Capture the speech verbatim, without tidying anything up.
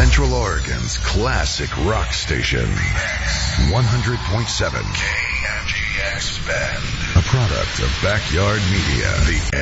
Central Oregon's classic rock station. one hundred point seven K M G X Bend. A product of Backyard Media. The